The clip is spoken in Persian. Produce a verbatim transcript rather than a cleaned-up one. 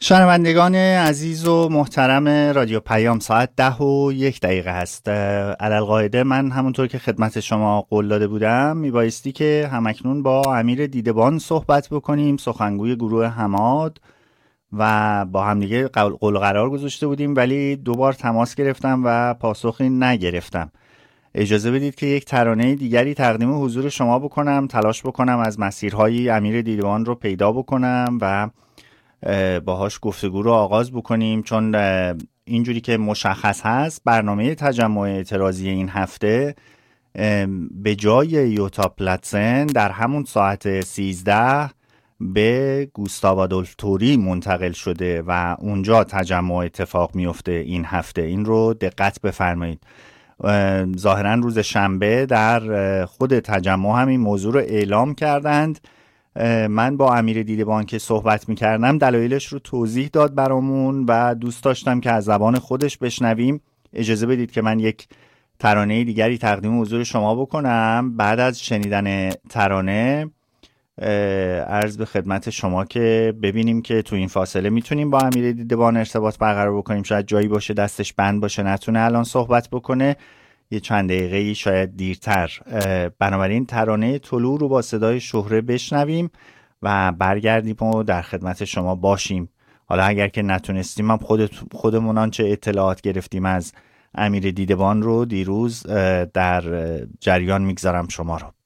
شنوندگان عزیز و محترم رادیو پیام، ساعت ده و یک دقیقه هست. علالقاعده من همونطور که خدمت شما قول داده بودم میبایستی که همکنون با امیر دیدبان صحبت بکنیم، سخنگوی گروه حماد، و با همدیگه قول قرار گذاشته بودیم ولی دوبار تماس گرفتم و پاسخی نگرفتم. اجازه بدید که یک ترانه دیگری تقدیم حضور شما بکنم، تلاش بکنم از مسیرهای امیر دیدبان رو پیدا بکنم و باهاش گفتگو رو آغاز بکنیم، چون اینجوری که مشخص هست برنامه تجمع اعتراضی این هفته به جای یوتا پلاتسن در همون ساعت سیزده به گوستاو آدولف توری منتقل شده و اونجا تجمع اتفاق میفته این هفته. این رو دقت بفرمایید. ظاهرا روز شنبه در خود تجمع همین موضوع رو اعلام کردند. من با امیر دیدبان که صحبت میکردم دلایلش رو توضیح داد برامون و دوست داشتم که از زبان خودش بشنویم. اجازه بدید که من یک ترانه دیگری تقدیم حضور شما بکنم. بعد از شنیدن ترانه عرض به خدمت شما که ببینیم که تو این فاصله میتونیم با امیر دیدبان ارتباط برقرار بکنیم. شاید جایی باشه دستش بند باشه نتونه الان صحبت بکنه، یه چند دقیقه‌ای شاید دیرتر. بنابراین ترانه طلوع رو با صدای شهره بشنویم و برگردیم و در خدمت شما باشیم. حالا اگر که نتونستیم هم خود خودمون آنچه اطلاعات گرفتیم از امیر دیدبان رو دیروز در جریان میگذارم شما رو.